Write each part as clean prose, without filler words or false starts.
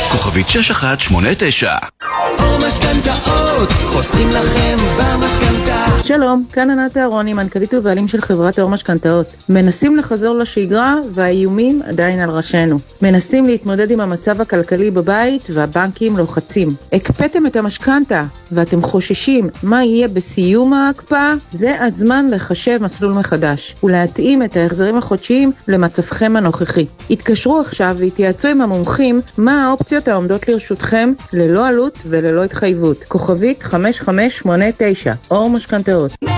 כוכבית 6189. אור משכנתאות, חוסכים לכם במשכנתה. שלום, כאן ענת אהרוני, מנכ"לית ובעלים של חברת אור משכנתאות. מנסים לחזור לשגרה והאיומים עדיין על ראשנו. מנסים להתמודד עם המצב הכלכלי בבית והבנקים לוחצים. הקפאתם את המשכנתה ואתם חוששים מה יהיה בסיום ההקפאה? זה הזמן לחשב מסלול מחדש ולהתאים את ההחזרים החודשיים למצבכם הנוכחי. התקשרו עכשיו והתייעצו עם המומחים מה האופציות העומדות לרשותכם ללא עלות וללא התחייבות. כוכבית 5589, אור משכנתאות. 101.5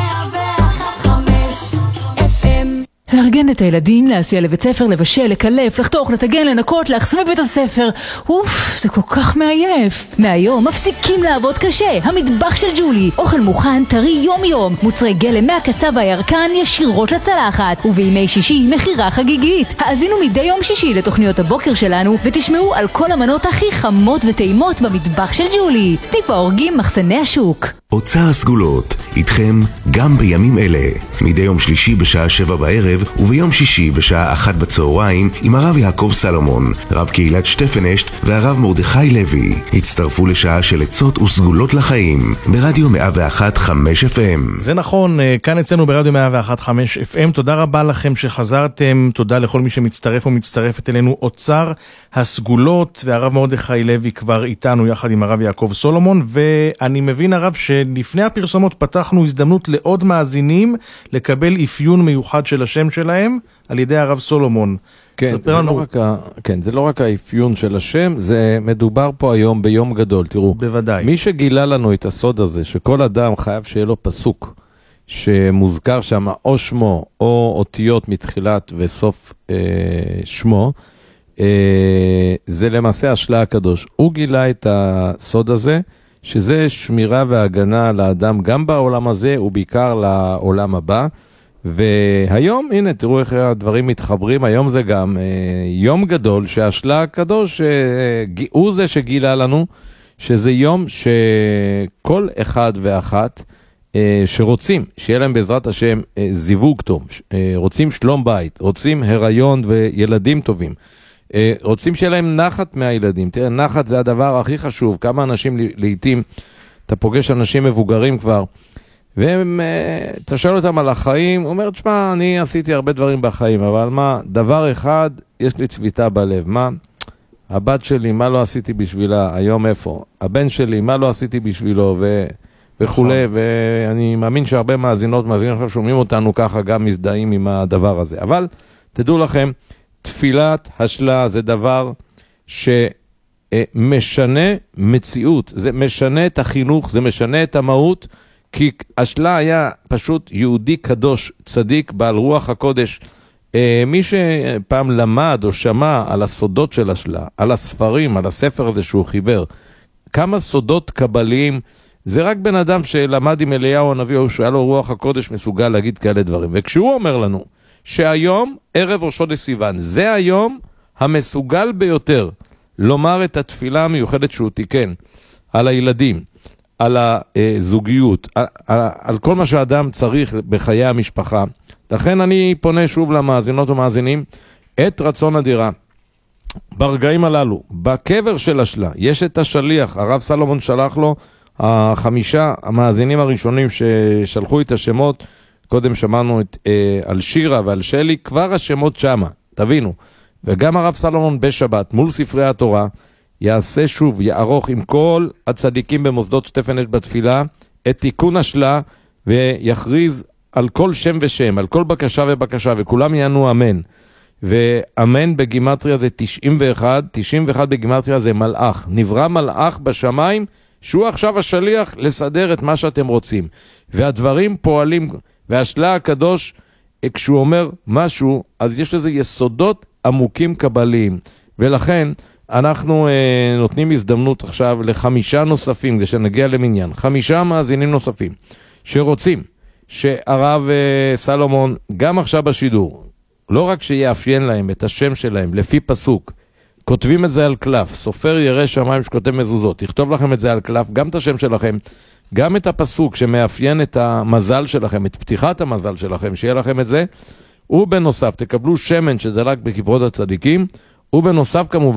FM. לארגן את הילדים, להסיע לבית ספר, לבשל, לקלף, לחתוך, לתגן, לנקות, להחסם בבית הספר. זה כל כך מעייף. מהיום מפסיקים לעבוד קשה. המטבח של ג'ולי. אוכל מוכן, טרי יום יום. מוצרי גלם מהקצה והירקן ישירות לצלחת. ובימי שישי מחירה חגיגית. האזינו מדי יום שישי לתוכניות הבוקר שלנו ותשמעו על כל המנות הכי חמות וטעימות במטבח של ג'ולי. סניף האורגים, מחסני השוק. אוצר הסגולות, איתכם גם בימים אלה. מדי יום שלישי בשעה 7 בערב וביום שישי בשעה 1 בצהריים עם הרב יעקב סלומון, רב קהילת שטפנשט והרב מרדכי לוי. הצטרפו לשעה של עצות וסגולות לחיים ברדיו 101.5 FM. זה נכון, כאן אצלנו ברדיו 101.5 FM. תודה רבה לכם שחזרתם, תודה לכל מי שמצטרף ומצטרפת אלינו. אוצר הסגולות, והרב מרדכי לוי כבר איתנו יחד עם הרב יעקב סולומון. ואני מבין הרב שלפני הפרסומות פתחנו הזדמנות לעוד מאזינים לקבל אפיון מיוחד של השם שלהם על ידי הרב סולומון. כן, זה לא רק האפיון של השם, זה מדובר פה היום ביום גדול. תראו, בוודאי. מי שגילה לנו את הסוד הזה, שכל אדם חייב שיהיה לו פסוק שמוזכר שם או שמו או אותיות מתחילת וסוף שמו, זה למעשה השלה הקדוש. הוא גילה את הסוד הזה, שזה שמירה והגנה לאדם גם בעולם הזה ובעיקר לעולם הבא. והיום, הנה, תראו איך הדברים מתחברים. היום זה גם יום גדול שהשלה הקדוש הוא זה שגילה לנו שזה יום שכל אחד ואחת שרוצים שיהיה להם בעזרת השם זיווג טוב, רוצים שלום בית, רוצים הריון וילדים טובים, רוצים שיהיה להם נחת מהילדים. תראה, נחת זה הדבר הכי חשוב. כמה אנשים לעתים, אתה פוגש אנשים מבוגרים כבר, והם, אתה שואל אותם על החיים, הוא אומר, תשמע, אני עשיתי הרבה דברים בחיים, אבל מה, דבר אחד, יש לי צביטה בלב. מה? הבת שלי, מה לא עשיתי בשבילה? היום איפה? הבן שלי, מה לא עשיתי בשבילו? וכו'. ואני מאמין שהרבה מאזינים עכשיו שומעים אותנו ככה, גם מזדהים עם הדבר הזה. אבל תדעו לכם, תפילת השלה זה דבר שמשנה מציאות, זה משנה את החינוך, זה משנה את המהות, כי השלה היה פשוט יהודי קדוש, צדיק, בעל רוח הקודש. מי שפעם למד או שמע על הסודות של השלה, על הספרים, על הספר הזה שהוא חיבר, כמה סודות קבליים, זה רק בן אדם שלמד עם אליהו הנביא, או שהיה לו רוח הקודש מסוגל להגיד כאלה דברים. וכשהוא אומר לנו, שהיום, ערב ראש חודש סיוון, זה היום המסוגל ביותר לומר את התפילה המיוחדת שהוא תיקן על הילדים, על הזוגיות, על כל מה שאדם צריך בחיי המשפחה. לכן אני פונה שוב למאזינות ומאזינים, את רצון הדירה. ברגעים הללו, בקבר של השלה, יש את השליח, הרב סלומון שלח לו, 5 המאזינים הראשונים ששלחו את השמות, קודם שמענו על שירה ועל שלי, כבר השמות שמה, תבינו. וגם הרב סלומון בשבת, מול ספרי התורה, יעשה שוב, יערוך עם כל הצדיקים במוסדות שטפנשט בתפילה, את תיקון השלה, ויכריז על כל שם ושם, על כל בקשה ובקשה, וכולם יענו אמן. ואמן בגימטריה זה 91, 91 בגימטריה זה מלאך. נברא מלאך בשמיים, שהוא עכשיו השליח לסדר את מה שאתם רוצים. והדברים פועלים, והשלה הקדוש, כשהוא אומר משהו, אז יש לזה יסודות עמוקים קבליים. ולכן אנחנו נותנים הזדמנות עכשיו ל5 נוספים, כדי שנגיע למניין, 5 מאזינים נוספים, שרוצים שהרב סלומון, גם עכשיו בשידור, לא רק שיאפיין להם את השם שלהם לפי פסוק, כותבים את זה על קלף, סופר ירא שמיים שכותב מזוזות, תכתוב לכם את זה על קלף, גם את השם שלכם, גם את הפסוק שמאפיין את המזל שלכם, את פתיחת המזל שלכם, שיהיה לכם את זה, ובנוסף תקבלו שמן שדלק בקברות הצדיקים, ובנוסף כמובן